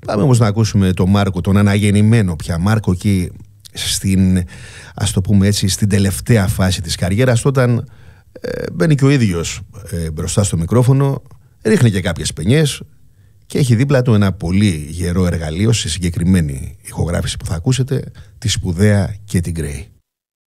Πάμε όμως να ακούσουμε τον Μάρκο, τον αναγεννημένο πια Μάρκο, εκεί στην, ας το πούμε έτσι, στην τελευταία φάση της καριέρας, όταν μπαίνει και ο ίδιος μπροστά στο μικρόφωνο, ρίχνει και κάποιες πενιές και έχει δίπλα του ένα πολύ γερό εργαλείο, σε συγκεκριμένη ηχογράφηση που θα ακούσετε, τη σπουδαία Katy Gray.